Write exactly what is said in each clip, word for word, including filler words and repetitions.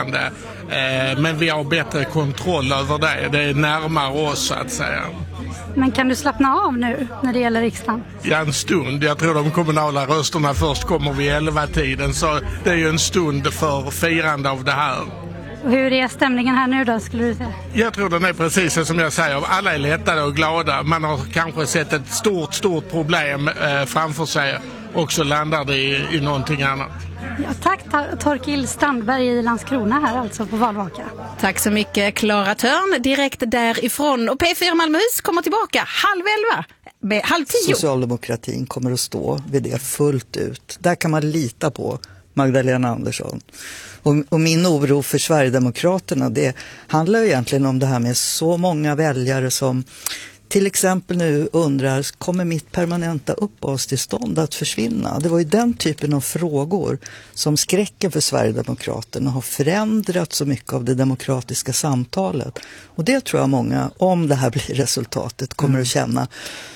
förfarande. Eh, men vi har bättre kontroll över det. Det är närmare oss så att säga. Men kan du slappna av nu när det gäller riksdagen? Ja, en stund. Jag tror de kommunala rösterna först kommer vid elva tiden. Så det är ju en stund för firande av det här. Och hur är stämningen här nu då, skulle du säga? Jag tror den är precis som jag säger. Alla är lättade och glada. Man har kanske sett ett stort, stort problem eh, framför sig. Och så landar det i, i någonting annat. Ja, tack Torkild Strandberg i Landskrona här alltså på valvaka. Tack så mycket Klara Törn direkt därifrån. Och P fyra Malmöhus kommer tillbaka halv elva, med halv tio. Socialdemokratin kommer att stå vid det fullt ut. Där kan man lita på Magdalena Andersson. Och, och min oro för Sverigedemokraterna, det handlar ju egentligen om det här med så många väljare som till exempel nu undrar, kommer mitt permanenta uppehållstillstånd att försvinna? Det var ju den typen av frågor som skräcken för Sverigedemokraterna har förändrat så mycket av det demokratiska samtalet. Och det tror jag många, om det här blir resultatet, kommer mm. att känna.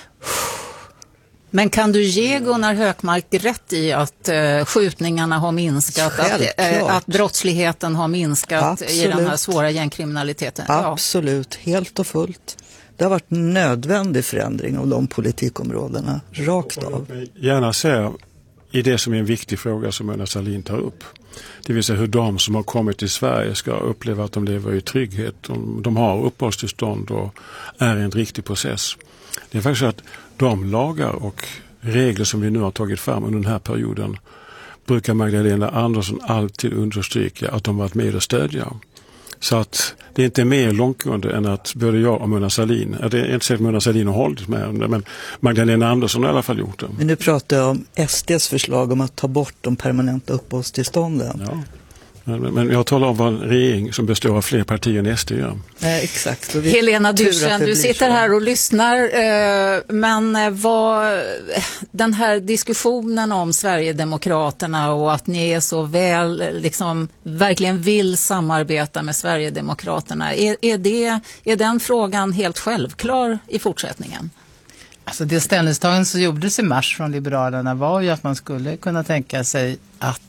Men kan du ge Gunnar Hökmark rätt i att eh, skjutningarna har minskat, att, eh, att brottsligheten har minskat Absolut. I den här svåra gängkriminaliteten? Absolut, ja. Helt och fullt. Det har varit en nödvändig förändring av de politikområdena, rakt av. Gärna säga i det som är en viktig fråga som Mona Sahlin tar upp. Det vill säga hur de som har kommit till Sverige ska uppleva att de lever i trygghet. De, de har uppehållstillstånd och är i en riktig process. Det är faktiskt så att de lagar och regler som vi nu har tagit fram under den här perioden brukar Magdalena Andersson alltid understryka att de varit med och stödja. Så att det är inte mer långtgående än att både jag och Mona Sahlin, det är inte så att Mona Sahlin har hållit med om det, men Magdalena Andersson har i alla fall gjort det. Men nu pratar jag om S D:s förslag om att ta bort de permanenta uppehållstillstånden. Ja. Men, men jag talar om vad en regering som består av fler partier än S D gör. Nej, exakt. Helena Dyrssen, du sitter så. här och lyssnar, men vad den här diskussionen om Sverigedemokraterna och att ni är så väl, liksom verkligen vill samarbeta med Sverigedemokraterna, är, är, det, är den frågan helt självklar i fortsättningen? Alltså det ställningstagande som gjordes i mars från Liberalerna var ju att man skulle kunna tänka sig att